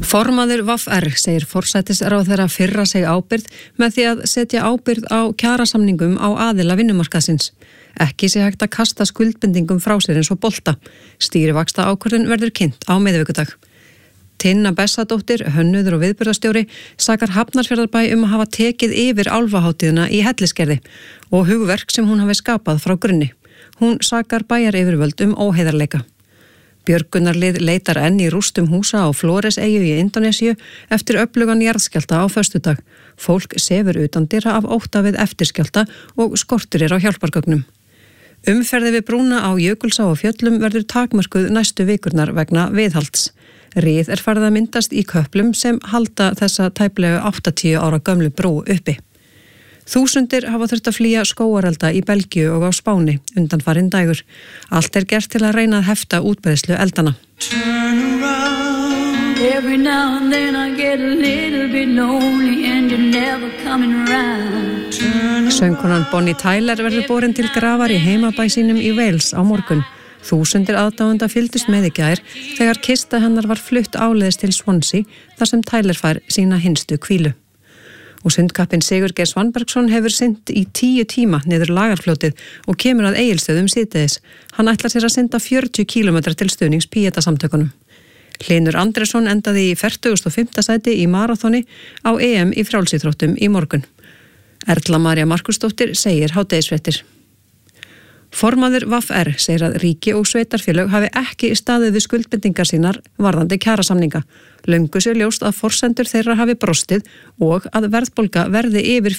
Formaður VFR segir forsætisráðherra firra sig ábyrgð með því að setja ábyrgð á kjarasamningum á aðila vinnumarkaðsins. Ekki sé hægt að kasta skuldbindingum frá sér eins og bolta. Stýrivaxta ákvörðun verður kynnt á miðvikudag. Tinna Bessadóttir, hönnuður og viðburðarstjóri, sakar Hafnarfjarðarbæ að hafa tekið yfir álfahátíðina í Hellisgerði og hugverk sem hún hafi skapað frá grunni. Hún sakar bæjaryfirvöld óheiðarleika. Björgunarlið leitar enn í rústum húsa á Flores-eyju í Indónesíu eftir öflugan jarðskjálfta á föstudag. Fólk sefur utandyra af ótta við eftirskjálfta og skortur á hjálpargögnum. Umferði við brúna á Jökulsá og Fjöllum verður takmörkuð næstu vikurnar vegna viðhalds. Rið farið að myndast í köplum sem halda þessa tæplega 80 ára gömlu brú uppi. Þúsundir hafa þurft að flýja skógarelda í Belgíu og á Spáni undanfarinn dægur. Allt gert til að reyna að hefta útbreiðslu eldana. Söngkonan Bonnie Tyler verður borin til grafar í heimabæ sínum í Wales á morgun. Þúsundir aðdáenda fylgdust með í gær þegar kista hennar var flutt áleiðis til Swansea þar sem Tyler fær sína hinstu hvílu. Og sundkappinn Sigurgeir Svanbergsson hefur synt í 10 tíma niður Lagarfljótið og kemur að Egilsstöðum síðdegis. Hann ætlar sér að synda 40 kílómetra til stuðnings Píeta-samtökunum. Hlynur Andrésson endaði í 45. sæti í marathoni á EM í frjálsíþróttum í morgun. Erla María Markusdóttir segir hádegisfréttir. Formaður VFR segir að ríki og sveitarfélög hafi ekki staðið við skuldbindingar sínar varðandi kjarasamninga. Löngu sé ljóst að forsendur þeirra hafi brostið og að verðbólga verði yfir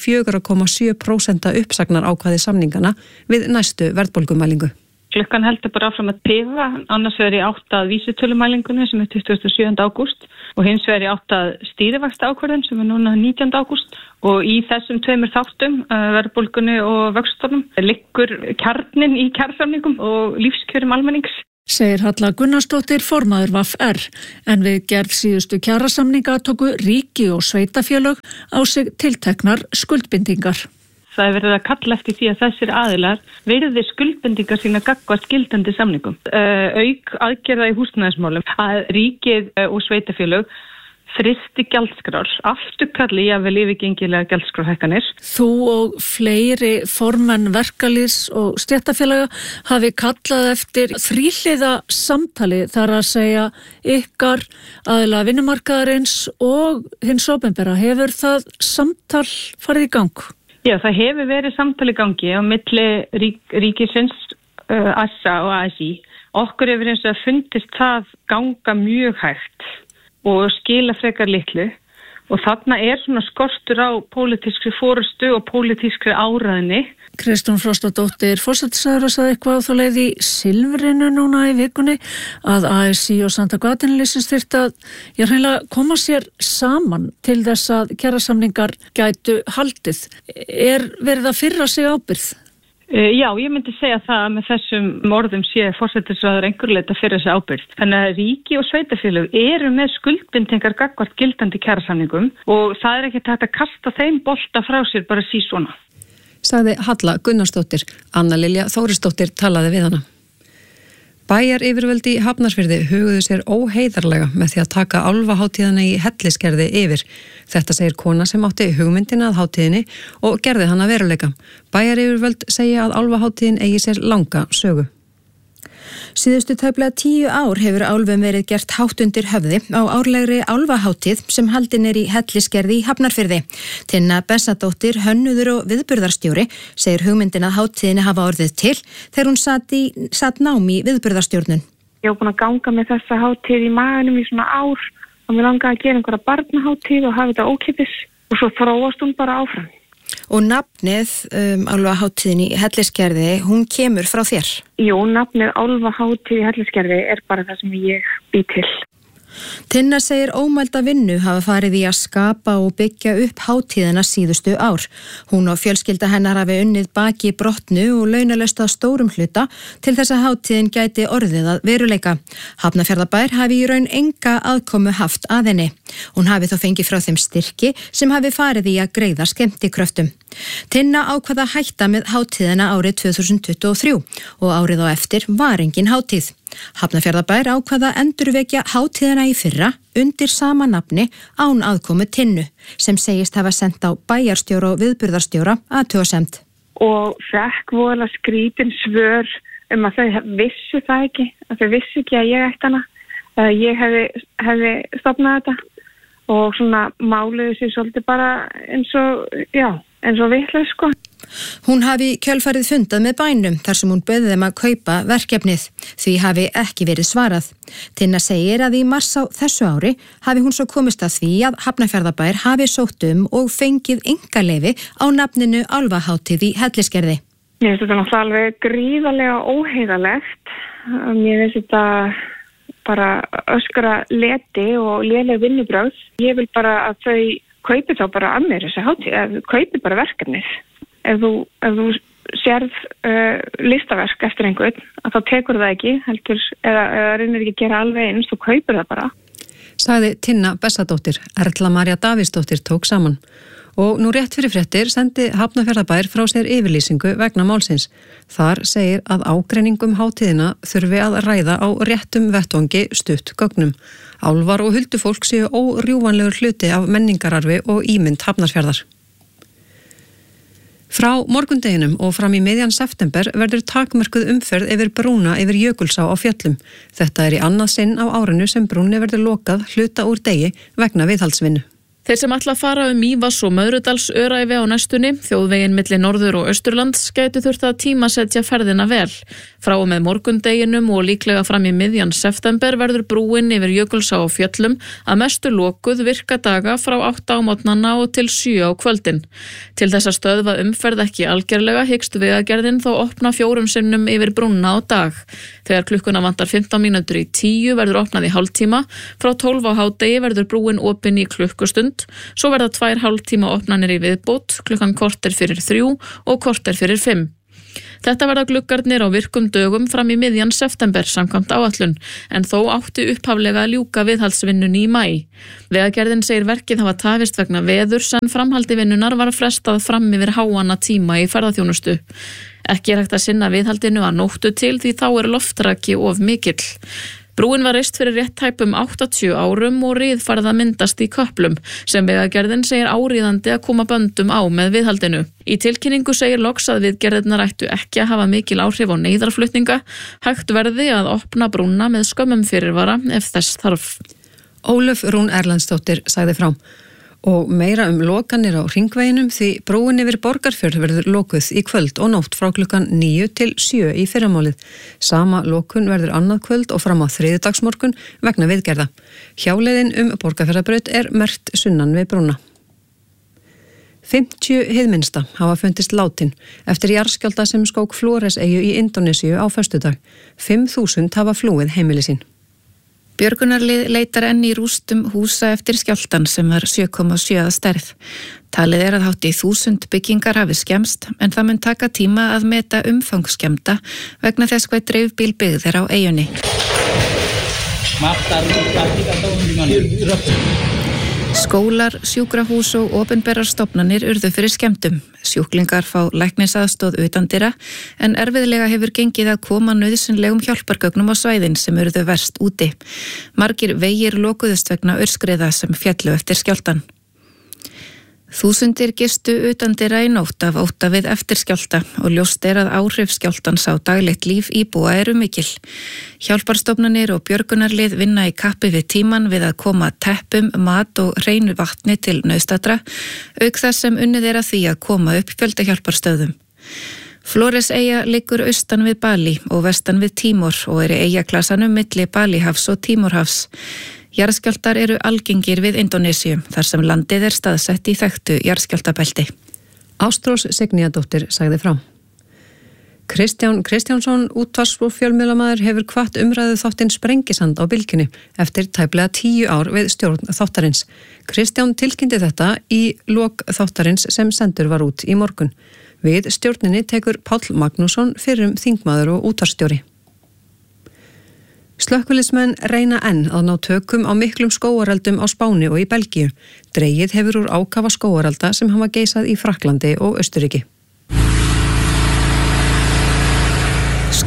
4,7% uppsagnar ákvæði samningana við næstu verðbólgumælingu. Klukkan heldur bara áfram að tifa, annars verður í átt að vísitölumælingunni sem 27. ágúst og hins verður í átt að stýrivaxta ákvörðun sem núna 19. ágúst og í þessum tveimur þáttum, verðbólgunni og vöxtunum, liggur kjarnin í kjarasamningum og lífskjörum almennings. Segir Halla Gunnarsdóttir, formaður VFR, en við gerð síðustu kjarasamninga tóku ríki og sveitafélög á sig tilteknar skuldbindingar. Það er verið að kalla eftir því að þessir aðilar virði skuldbindingar sína gagnvart gildandi samningum. Auk aðgerða í húsnæðismálum að ríkið og sveitafélög fristi gjaldskrár, afturkalli jafnvel yfirgengilega gjaldskrárhækkanir. Þú og fleiri formenn verkalýðs og stéttarfélaga hafi kallað eftir þríhliða samtali, þar að segja ykkar aðila vinnumarkaðarins og hins opinbera. Hefur það samtal farið í gang? Já, það hefur verið samtali í gangi á milli ríkisins, ASA og ASI. Okkur hefur eins og fundist það ganga mjög hægt og skila frekar litlu og þarna er svona skortur á pólitískri forystu og pólitískri áræðni. Kristrún Frostadóttir, forsætisráðherra, sagði eitthvað á þá leið í Silfrinu núna í vikunni að ASI og Samtök atvinnulífsins þyrfti að hreinlega koma sér saman til þess að kjarasamningar gætu haldið. Er verið að firra sig ábyrgð? Já, ég myndi segja það að með þessum orðum sé forsætisráðherra einhverju leyti að firra sig ábyrgð. Þannig að ríki og sveitafélög eru með skuldbindingar gagnvart gildandi kjarasamningum og það er ekki hægt að kasta þeim bolta frá sér bara svona. Sagði Halla Gunnarsdóttir. Anna Lilja Þórisdóttir talaði við hana. Bæjaryfirvöld í Hafnarfirði huguðu sér óheiðarlega með því að taka álfahátíðina í Hellisgerði yfir. Þetta segir kona sem átti hugmyndina að hátíðinni og gerði hana veruleika. Bæjaryfirvöld segja að álfahátíðin eigi sér langa sögu. Síðustu tæplega 10 ár hefur álfum verið gert hátt undir höfði á árlegri álfahátíð sem haldin er í Hellisgerði í Hafnarfirði. Tinna Bessadóttir, hönnuður og viðburðarstjóri, segir hugmyndina að hátíðinni hafa orðið til þegar hún satt nám í viðburðarstjórnun. Ég var búin að ganga með þessa hátíð í maganum í svona ár og mér langaði að gera einhverja barnahátíð og hafa þetta ókeypis og svo þróast hún bara áfram. Og nafnið álfahátíðin í Hellisgerði, hún kemur frá þér? Jú, nafnið álfahátíð í Hellisgerði er bara það sem ég bý til. Tinna segir ómælda vinnu hafa farið í að skapa og byggja upp hátíðina síðustu ár. Hún og fjölskylda hennar hafi unnið baki brotnu og launalaust að stórum hluta til þess að hátíðin gæti orðið að veruleika. Hafnarfjarðarbær hafi í raun enga aðkomu haft að henni. Hún hafi þó fengið frá þeim styrki sem hafi farið í að greiða skemmtikröftum. Tinna ákvað að hætta með hátíðina árið 2023 og árið á eftir var engin hátíð. Hafnarfjarðarbær ákvað að endurvekja hátíðina í fyrra undir sama nafni án aðkomu Tinnu sem segist hafa sent á bæjarstjóra og viðburðarstjóra athugasemd. Og fekk voðalega skrítin svör að þau vissu það ekki, að þau vissu ekki að ég ætti hana, að ég hefði stofnað þetta og svona máluðu sér svolítið bara eins og vitlaus sko. Hún hafi kjölfarið fundað með bænum þar sem hún bauði þeim að kaupa verkefnið. Því hafi ekki verið svarað. Tinna segir að í mars á þessu ári hafi hún svo komist að því að Hafnarfjarðarbær hafi sótt og fengið einkaleyfi á nafninu Álfahátíð í Hellisgerði. Mér finnst þetta náttúrulega alveg gríðarlega óheiðalegt. Mér finnst þetta bara öskra leti og léleg vinnubrögð. Ég vil bara að þau kaupi þá bara að mér þessi hátíð, kaupi bara verkefnið. Ef þú sérð listaverk eftir einhvern, að þá tekur það ekki, heldur, eða reynir ekki að gera alveg eins, þú kaupir það bara. Sagði Tinna Bessadóttir, Erla María Davíðsdóttir tók saman. Og nú rétt fyrir fréttir sendi Hafnarfjarðarbær frá sér yfirlýsingu vegna málsins. Þar segir að ágreiningum hátíðina þurfi að ræða á réttum vettvangi stutt gögnum. Álfar og huldufólk séu órjúvanlegur hluti af menningararfi og ímynd Hafnarfjarðar. Frá morgundeginum og fram í miðjan september verður takmörkuð umferð yfir brúna yfir Jökulsá á Fjöllum. Þetta í annað sinn á árinu sem brúnni verður lokað hluta úr degi vegna viðhaldsvinnu. Þeir sem ætla að fara Mývatns og Möðrudalsöræfi á næstunni, þjóðveginn milli Norður- og Austurlands, gætu þurft að tímasetja ferðina vel. Frá og með morgundeginum og líklega fram í miðjan september verður brúin yfir Jökulsá á Fjöllum að mestu lokuð virka daga frá 8 á morgnana og til 7 á kvöldin. Til þess að stöðva umferð ekki algerlega hyggst Vegagerðin þó opna 4 sinnum yfir brúnna á dag. Þegar klukkuna vantar 15 mínútur í 10 verður opnað í hálftíma, frá 12 á hádegi verður brúin opin í klukkustund, svo verða 2 hálftíma opnanir í viðbót, klukkan korter fyrir 3 og korter fyrir 5. Þetta verða gluggarnir á virkum dögum fram í miðjan september samkvæmt áætlun, en þó átti upphaflega að ljúka viðhaldsvinnunni í maí. Vegagerðin segir verkið hafa tafist vegna veðurs en framhaldi vinnunar var frestað fram yfir háanna tíma í ferðaþjónustu. Ekki hægt að sinna viðhaldinu að nóttu til því þá loftraki of mikill. Brúin var reist fyrir rétt tæpum 80 árum og rið farið að myndast í köplum sem Vegagerðin segir áríðandi að koma böndum á með viðhaldinu. Í tilkynningu segir loks að viðgerðirnar ættu ekki að hafa mikil áhrif á neyðarflutninga, hægt verði að opna brúna með skömmum fyrirvara ef þess þarf. Ólöf Rún Erlendsdóttir sagði frá. Og meira lokanir á hringveginum því brúin yfir Borgarfjörð verður lokuð í kvöld og nótt frá klukkan 9 til 7 í fyrramálið. Sama lokun verður annað kvöld og fram á þriðjudagsmorgun vegna viðgerða. Hjáleiðin Borgarfjarðarbraut merkt sunnan við brúna. 50 hið minnsta hafa fundist látin eftir jarðskjálfta sem skók Flóreseyju í Indónesíu á föstudag. 5.000 hafa flúið heimili sín. Björgunarlið leitar enn í rústum húsa eftir skjálftan sem var 7,7 að stærð. Talið að hátt í 1000 byggingar hafi skemmst en það mun taka tíma að meta umfang skemmta vegna þess hvað dreifbíl byggð á eyjunni. Skólar, sjúkrahús og opinberar stofnanir urðu fyrir skemmtum. Sjúklingar fá læknisaðstoð utandyra en erfiðlega hefur gengið að koma nauðsynlegum hjálpargögnum á svæðin sem urðu verst úti. Margir vegir lokuðust vegna aurskriða sem féllu eftir skjálftan. Þúsundir gistu utandyra í nótt af ótta við eftirskjálfta og ljóst að áhrif skjálftans á daglegt líf íbúa mikil. Hjálparstofnanir og björgunarlið vinna í kappi við tíman við að koma teppum, mat og hreinu vatni til nauðstadra, auk þess sem unnið að því að koma upp fjöldahjálparstöðum. Flóreseyja liggur austan við Balí og vestan við Tímor og í eyjaklasanum milli Balíhafs og Tímorhafs. Jarðskjálftar algengir við Indónesíu þar sem landið staðsett í þekktu jarðskjálftabelti. Ástrós Signíadóttir sagði frá. Kristján Kristjánsson, útvarps- og fjölmiðlamaður hefur hvatt umræðu þáttinn Sprengisand á Bylgjunni eftir tæplega 10 ár við stjórn þáttarins. Kristján tilkynnti þetta í lok þáttarins sem sendur var út í morgun. Við stjórninni tekur Páll Magnússon fyrrum þingmaður og útvarpsstjóri. Slökkviliðsmenn reyna enn að ná tökum á miklum skógareldum á Spáni og í Belgíu. Dregið hefur úr ákafa skógarelda sem hafa geisað í Frakklandi og Austurríki.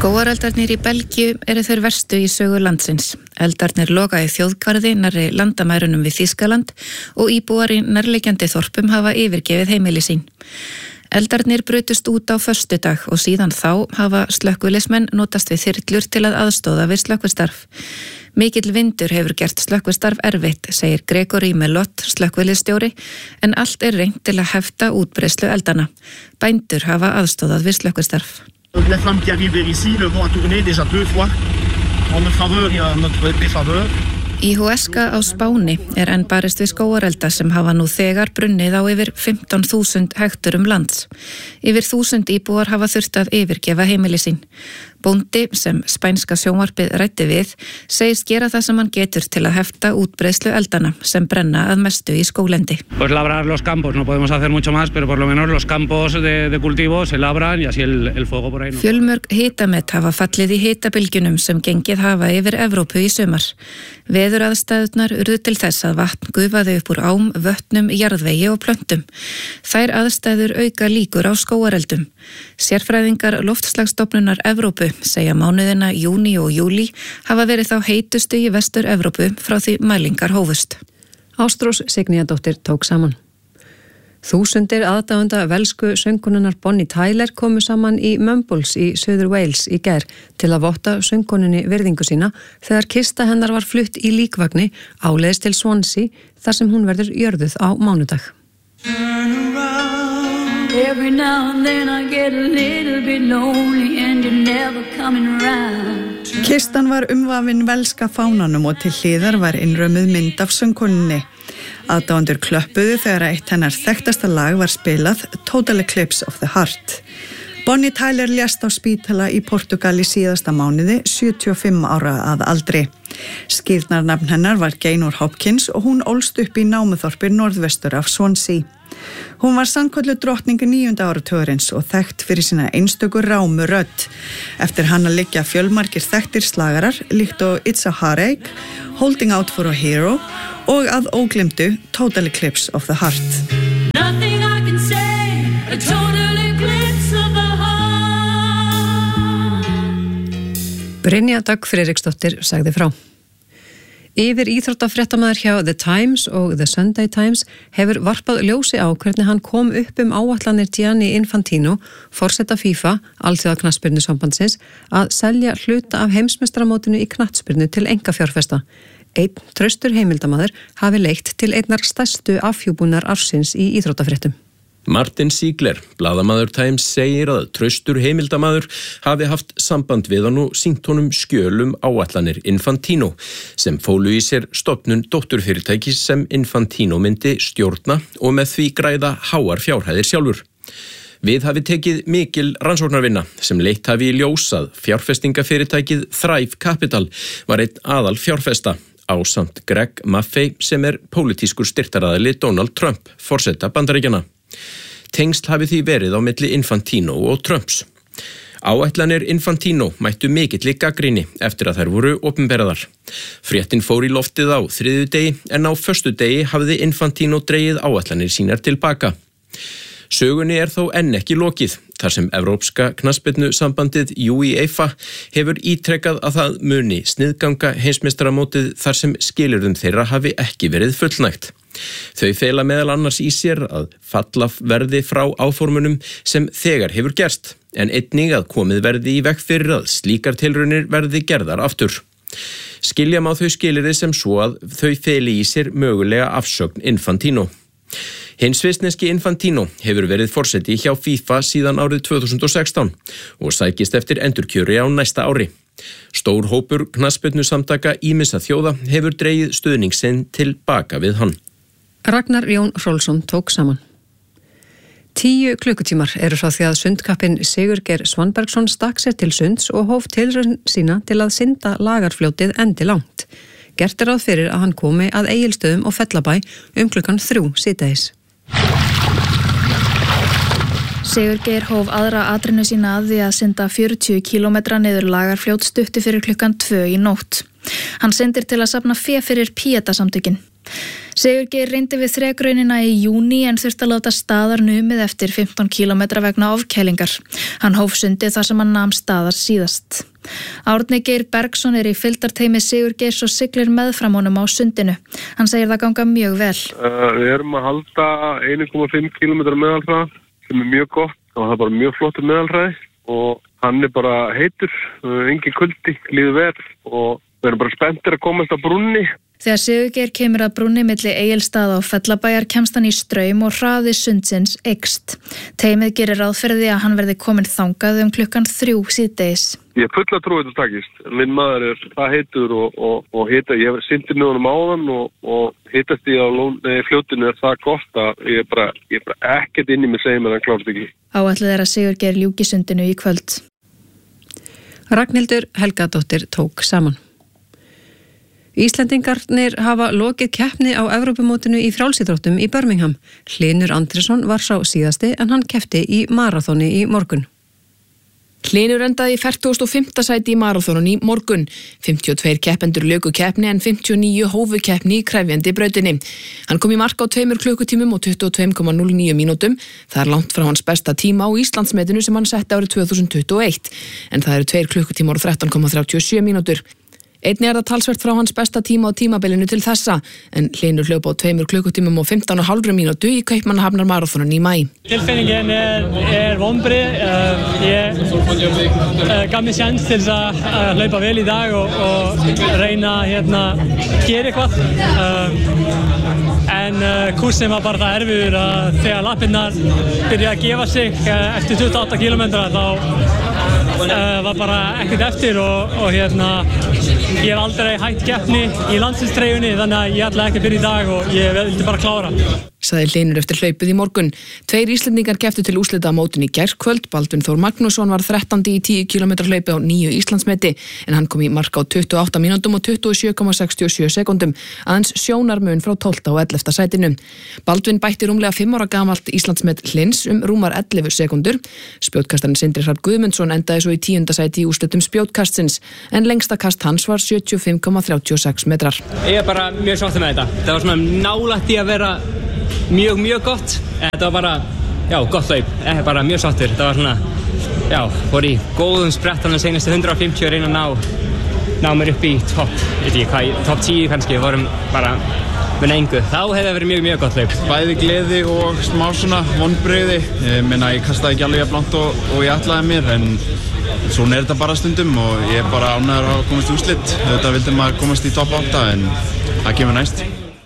Skógareldarnir í Belgíu eru þeir verstu í sögu landsins. Eldarnir loga í þjóðgarði nærri landamærunum við Þýskaland og íbúar í nærliggjandi þorpum hafa yfirgefið heimili sín. Eldarnir brutust út á föstudag og síðan þá hafa slökkvilismenn notast við þyrlur til að aðstóða við slökkvistarf. Mikill vindur hefur gert slökkvistarf erfitt, segir Gregory Melott, slökkvilistjóri, en allt er reynt til að hefta útbreiðslu eldana. Bændur hafa aðstóðað við slökkvistarf. Les flammes qui arrivent vers ici, le vent a tourné déjà 2 fois. En notre faveur et en notre défaveur. Í Huesca á Spáni er enn barist við skógarelda sem hafa nú þegar brunnið á yfir 15.000 hekturum lands. Yfir 1000 íbúar hafa þurft að yfirgefa heimili sín. Bóndi, sem spænska sjónvarpið ræddi við, segist gera það sem hann getur til að hefta útbreiðslu eldana sem brenna að mestu í skóglendi. Pues labrar los campos, no podemos hacer mucho más, pero por lo menos los campos de cultivo se labran y así el fuego por ahí no. Fjölmörg hitamet hafa fallið í hitabilgjunum sem gengið hafa yfir Evrópu í sumar. Veðuraðstæðurnar urðu til þess að vatn gufaði upp úr ám, vötnum, jarðvegi og plöntum. Þær aðstæður auka líkur á skógareldum. Sérfræðingar Loftslagsstofnunar Evrópu segja mánuðina júní og júlí hafa verið þá heitustu í vestur Evrópu frá því mælingar hófust. Ástrós Signíadóttir tók saman. Þúsundir aðdáenda velsku söngkonunnar Bonnie Tyler komu saman í Mumbles í Suður Wales í gær til að votta söngkonunni virðingu sína þegar kista hennar var flutt í líkvagni áleiðis til Swansea þar sem hún verður jörðuð á mánudag. Every now and then I get a little bit lonely and you're never coming around. Kistan var umvafin velska fánanum og til hliðar var innrömmuð mynd af söngkonunni. Aðdáendur klöppuðu þegar eitt hennar þekktasta lag var spilað Total Eclipse of the Heart. Bonnie Tyler lést á spítala í Portugal í síðasta mánuði, 75 ára að aldri. Skírnarnafn hennar var Gaynor Hopkins og hún ólst upp í námuþorpi norðvestur af Swansea. Hún var sannkölluð drottning 9. áratugurins og þekkt fyrir sína einstöku rámu rödd. Eftir hana liggja fjölmargir þekktir slagarar líkt og It's a Heartache, Holding Out for a Hero og að óglimtu Total Eclipse of the Heart. Nothing I can say, a total eclipse of the heart. Brynja Dögg Friðriksdóttir sagði frá. Yfir íþróttafréttamaður hjá The Times og The Sunday Times hefur varpað ljósi á hvernig hann kom upp áætlanir Gianni Infantino, forseta FIFA, alþjóðaknattspyrnusambandsins, að selja hluta af heimsmeistaramótinu í knattspyrnu til einkafjárfesta. Einn traustur heimildamaður hafi leitt til einnar stærstu afhjúpunar ársins í íþróttafréttum. Martin Ziegler, blaðamaður Times, segir að traustur heimildamaður hafi haft samband við hann og sýnt honum skjölum áætlanir Infantino sem fólu í sér stofnun dótturfyrirtækis sem Infantino myndi stjórna og með því græða háar fjárhæðir sjálfur. Við hafi tekið mikil rannsóknarvinna sem leitt hafi í ljós að fjárfestingafyrirtækið Thrive Capital var einn aðal fjárfesta ásamt Greg Maffei sem er pólitískur styrktaraðili Donald Trump, forseta Bandaríkjanna. Tengsl hafi því verið á milli Infantino og Trumps. Áætlanir Infantino mættu mikilli gagnrýni eftir að þær voru opinberaðar. Fréttin fór í loftið á þriðjudegi en á föstudegi hafði Infantino dregið áætlanir sínar tilbaka. Sögunni er þó enn ekki lokið, þar sem Evrópska knattspyrnusambandið UEFA hefur ítrekkað að það muni sniðganga heimsmeistaramótið þar sem skilyrðum þeirra hafi ekki verið fullnægt. Þau fela meðal annars í sér að falla verði frá áformunum sem þegar hefur gerst, en einnig að komið verði í veg fyrir að slíkar tilraunir verði gerðar aftur. Skilja má þau skilyrði sem svo að þau feli í sér mögulega afsögn Infantino. Hinn svissneski Infantino hefur verið forseti hjá FIFA síðan árið 2016 og sækist eftir endurkjöri á næsta ári. Stór hópur knattspyrnusamtaka ýmissa þjóða hefur dregið stuðning sinn tilbaka við hann. Ragnar Jón Hrólfsson tók saman. 10 klukkutímar eru frá því að sundkappinn Sigurgeir Svanbergsson stakk sér til sunds og hóf tilraun sína til að synda Lagarfljótið endi langt. Gert ráð fyrir að hann komi að Egilsstöðum og Fellabæ klukkan 3 síðdegis. Sigurgeir hóf aðra atrennu sína að því að synda 40 kílómetra niður Lagarfljót stuttu fyrir klukkan 2 í nótt. Hann sendir til að safna fé fyrir Pieta-samtökin. Sigurgeir reyndi við þrekraunina í júní en þurfti að láta staðar numið eftir 15 km vegna ofkælingar. Hann hóf sundið þar sem hann nam staðar síðast. Árni Geir Bergsson í fylgdarteymi Sigurgeirs og siglir meðfram honum á sundinu. Hann segir það ganga mjög vel. Við erum að halda 1,5 km meðalhraða sem mjög gott og það bara mjög flottur meðalhraði og hann bara heitur, engin kuldi, líður vel og við erum bara spenntir að komast á brúnni. Þegar Sigurgeir kemur að brúnni milli Egilsstaða og Fellabæjar kemst hann í straum og hraði sundsins eykst. Teymið gerir ráð fyrir því að hann verði kominn þangað klukkan 3 síðdegis. Ég fulla trú þetta takist. Minn maður það heitur og hita. Ég hef syndið með honum áðan og hitast í á fljótinu það gott að ég bara ekkert inn í mig segja mér hann klárt ekki. Áætlað að Sigurgeir ljúki sundinu í kvöld. Ragnhildur Helgadóttir tók saman. Íslendingarnir hafa lokið keppni á Evrópumótinu í frjálsíþróttum í Birmingham. Hlynur Andrésson var sá síðasti en hann keppti í maraþoni í morgun. Hlynur endaði í 45. sæti í maraþoninu í morgun. 52 keppendur luku keppni en 59 hófu keppni í krefjandi brautinni. Hann kom í mark á 2 klukkutímum og 22,09 mínútum. Það langt frá hans besta tíma á Íslandsmetinu sem hann setti árið 2021. En það eru 2 klukkutímar og 13,37 mínútur. Einnig það talsvert frá hans besta tíma á tímabilinu til þessa, en Hlynur hljóp á 2 klukkutímum og 15,5 mínútu í Kaupmannahafnar maraþoninu í maí. Tilfinningin vonbrigði. Ég gaf mér sjans til að hlaupa vel í dag og reyna að gera eitthvað. En kúrsinn var bara það erfiður að þegar lappirnar byrja að gefa sig eftir 28 kilometra þá var bara ekkert eftir og ég hef aldrei hætt keppni í landsliðstreyjunni þannig að ég ætla ekki að byrja í dag og ég vildi bara klára. Sagði Hlynur eftir hlaupið í morgun. 2 Íslendingar kepptu til úrslita á mótinu í gærkvöld. Baldvin Þór Magnússon var 13. í 10 km hlaupi á 9 Íslandsmeti en hann kom í mark á 28 mínútum og 27,67 sekúndum. Aðeins sjónarmun frá 12. og 11. sætinu. Baldvin bætti rúmlega 5 ára gamalt Íslandsmet Hlyns rúmar 11 sekúndur. Spjótkastarinn Sindri Hrafn Guðmundsson endaði svo í 10. sæti í úrslitum spjótkastsins en lengsta kast hans var 75,36 metrar. Ég er bara mjög sáttur með þetta. Það var svona nálægt í að vera mjög gott. Þetta var bara, gott hlaup. Ég er bara mjög sáttur. Það var svona, fór í góðum sprettan og senastu 150 að reyna að ná mér upp í topp 10 kannski. Við vorum bara með engu. Þá hefði það verið mjög gott hlaup. Bæði gleði og smá svona vonbrigði. Ég kastaði ekki alveg jafn langt og ég ætlaði mér, en svona þetta bara stundum og ég er bara ánægður að komast í úrslit. Þetta vildi maður komast í topp 8 en það kemur næst.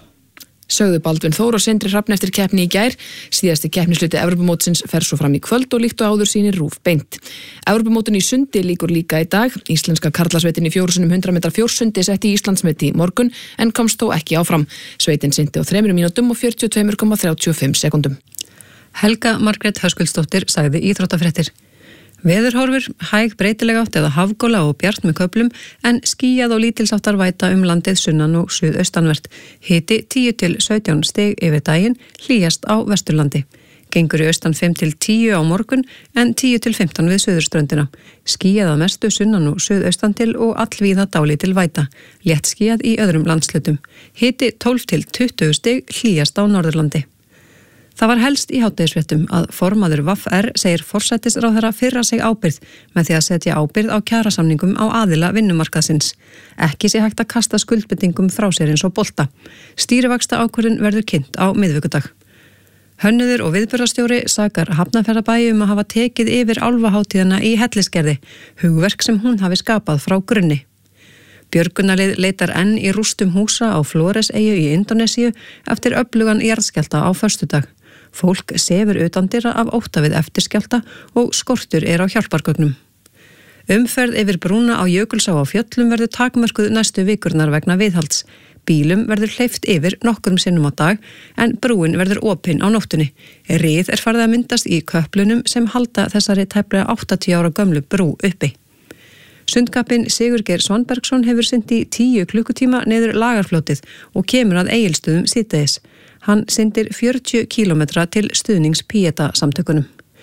Sögðu Baldvin Þór og Sindri Hrafn eftir keppni í gær. Síðasti keppnisluti Evrópumótsins fer svo fram í kvöld og líkt og áður sýnir RÚV beint. Evrópumótinu í sundi líkur líka í dag. Íslenska karlasveitin í 4x100 metra fjórsundi setti Íslandsmeti í morgun en komst þó ekki áfram. Sveitin synti á 3 mínútum og 42,35 sekúndum. Helga Margrét Höskuldsdóttir sagði íþróttafréttir. Veðurhorfur, hæg breytileg átt eða hafgóla og bjart með köflum en skýjað og lítilsáttar væta landið sunnan og suðaustanvert. Hiti 10 til 17 stig yfir daginn, hlýjast á Vesturlandi. Gengur í austan 5 til 10 á morgun en 10 til 15 við suðurströndina. Skýjað að mestu sunnan og suðaustan til og allvíða dálítil væta. Létt skýjað í öðrum landslutum. Hiti 12 til 20 stig, hlýjast á Norðurlandi. Það var helst í hádegisfréttum að formaður VR segir forsætisráðherra firra sig ábyrgð með því að setja ábyrgð á kjarasamningum á aðila vinnumarkaðsins. Ekki sé hægt að kasta skuldbindingum frá sér eins og bolta. Stýrivaxta ákvörðun verður kynnt á miðvikudag. Hönnuður og viðburðarstjóri sakar Hafnarfjarðarbæ að hafa tekið yfir álfahátíðina í Hellisgerði, hugverk sem hún hafi skapað frá grunni. Björgunarlið leitar enn í rústum húsa á Flores-eyju í Indónesíu eftir öflugan jarðskjálfta á föstudag. Fólk sefur utandira af ótta við eftirskjálfta og skortur á hjálpargögnum. Umferð yfir brúna á Jökulsá á Fjöllum verður takmörkuð næstu vikurnar vegna viðhalds. Bílum verður hleypt yfir nokkrum sinnum á dag en brúin verður opin á nóttunni. Rið farið að myndast í köplunum sem halda þessari tæplega 80 ára gömlu brú uppi. Sundkappinn Sigurgeir Svanbergsson hefur synt í 10 klukkutíma niður Lagarfljótið og kemur að Egilsstöðum síðdegis. Hann syndir 40 kílómetra til stuðnings Pieta-samtökunum.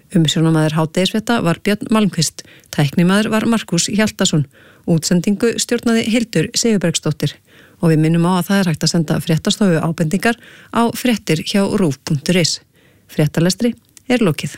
Umsjónamaður hádegisfrétta var Björn Malmqvist, tæknimaður var Markus Hjaltason, útsendingu stjórnaði Hildur Sigurbergsdóttir og við minnum á að það hægt að senda fréttastofu ábendingar á fréttir hjá rúv.is. Fréttalestri lokið.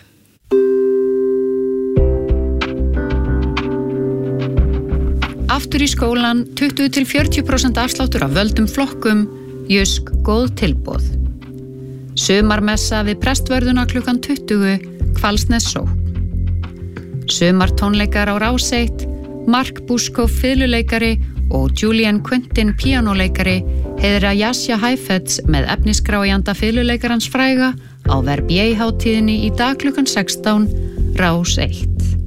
Aftur í skólan 20-40% afsláttur af völdum flokkum, Jysk góð tilboð. Sumarmessa við prestvörðuna klukkan 20, Hvalsnes sókn. Sumartónleikar á Rás 1, Mark Buskov fiðluleikari og Julian Quentin píanóleikari heiðra Jasja Heifetz með efnisgrájanda fiðluleikarans fræga á Verbier-hátíðinni í dag klukkan 16, Rás 1.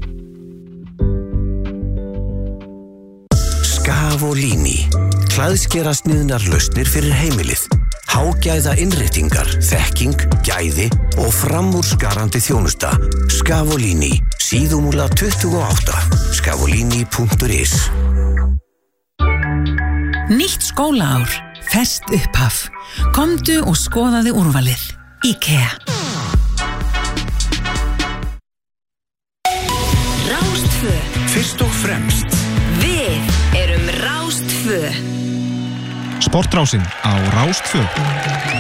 Scavolini, klæðskerasniðnar lausnir fyrir heimilið. Hágæða innréttingar, þekking, gæði og framúrskarandi þjónusta. Scavolini, Síðumúla 28, scavolini.is. Nýtt skólaár, ferskt upphaf. Komdu og skoðaðu úrvalið. IKEA. Rás 2. Fyrst og fremst. Við erum Rás 2. Sportrásin á Rás 2.